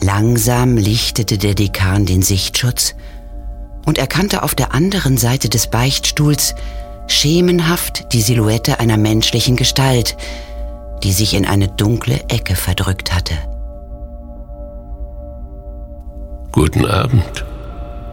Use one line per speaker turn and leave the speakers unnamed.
Langsam lichtete der Dekan den Sichtschutz und erkannte auf der anderen Seite des Beichtstuhls schemenhaft die Silhouette einer menschlichen Gestalt, die sich in eine dunkle Ecke verdrückt hatte.
Guten Abend.